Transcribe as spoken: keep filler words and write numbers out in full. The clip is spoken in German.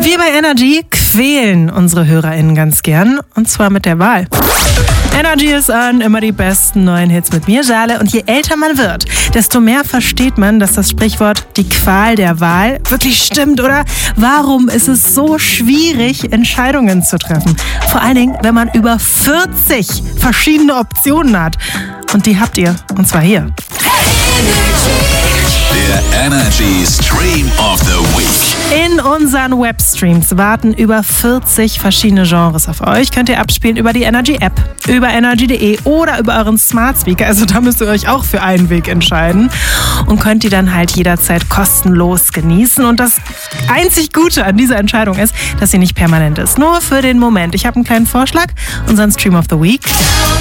Wir bei Energy quälen unsere HörerInnen ganz gern, und zwar mit der Wahl. Energy ist an, immer die besten neuen Hits mit mir, Jale. Und je älter man wird, desto mehr versteht man, dass das Sprichwort die Qual der Wahl wirklich stimmt, oder? Warum ist es so schwierig, Entscheidungen zu treffen? Vor allen Dingen, wenn man über vierzig verschiedene Optionen hat. Und die habt ihr, und zwar hier. Der Energy Stream of the Week. In unseren Webstreams warten über vierzig verschiedene Genres auf euch. Könnt ihr abspielen über die Energy-App, über energy punkt de oder über euren Smart Speaker. Also da müsst ihr euch auch für einen Weg entscheiden. Und könnt ihr dann halt jederzeit kostenlos genießen. Und das einzig Gute an dieser Entscheidung ist, dass sie nicht permanent ist. Nur für den Moment. Ich habe einen kleinen Vorschlag, unseren Stream of the Week.